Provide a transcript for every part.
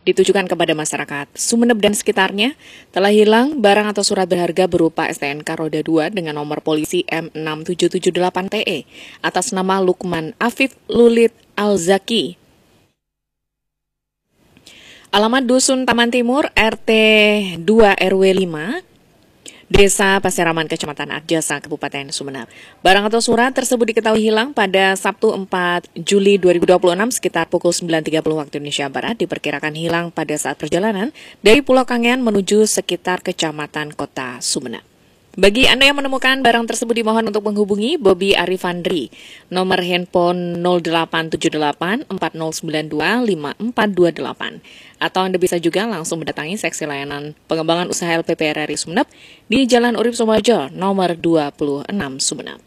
ditujukan kepada masyarakat Sumeneb dan sekitarnya. Telah hilang barang atau surat berharga berupa STNK roda 2 dengan nomor polisi M6778PE atas nama Lukman Afif Lulit Alzaki. Alamat Dusun Taman Timur, RT 2 RW 5, Desa Pasiraman, Kecamatan Arjasa, Kabupaten Sumeneb. Barang atau surat tersebut diketahui hilang pada Sabtu 4 Juli 2026 sekitar pukul 9.30 waktu Indonesia Barat. Diperkirakan hilang pada saat perjalanan dari Pulau Kangean menuju sekitar Kecamatan Kota Sumeneb. Bagi Anda yang menemukan barang tersebut dimohon untuk menghubungi Bobby Arifandri, nomor handphone 0878 4092 5428. Atau Anda bisa juga langsung mendatangi Seksi Layanan Pengembangan Usaha LPP RRI Sumeneb di Jalan Urip Sumoharjo, nomor 26 Sumeneb.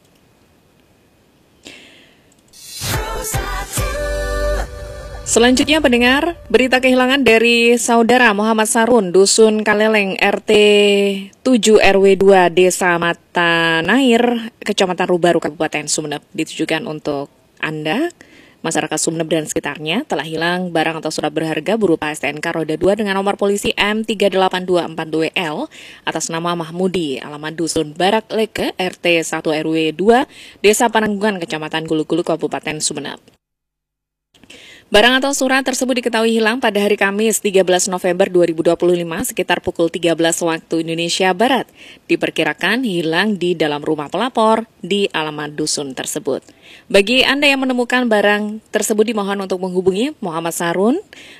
Selanjutnya pendengar, berita kehilangan dari saudara Muhammad Sarun, Dusun Kaleleng, RT 7 RW 2, Desa Mata Nair, Kecamatan Rubaru, Kabupaten Sumeneb. Ditujukan untuk Anda, masyarakat Sumeneb dan sekitarnya. Telah hilang barang atau surat berharga berupa STNK roda 2 dengan nomor polisi M38242L atas nama Mahmudi, alamat Dusun Barak Leke, RT 1 RW 2, Desa Pananggungan, Kecamatan Gulu-Gulu, Kabupaten Sumeneb. Barang atau surat tersebut diketahui hilang pada hari Kamis 13 November 2025 sekitar pukul 13 waktu Indonesia Barat. Diperkirakan hilang di dalam rumah pelapor di alamat dusun tersebut. Bagi Anda yang menemukan barang tersebut dimohon untuk menghubungi Muhammad Sarun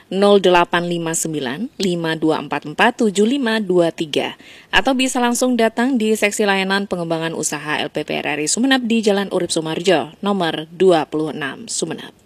0859 5244 7523 atau bisa langsung datang di Seksi Layanan Pengembangan Usaha LPP RRI Sumeneb di Jalan Urip Sumoharjo, nomor 26 Sumeneb.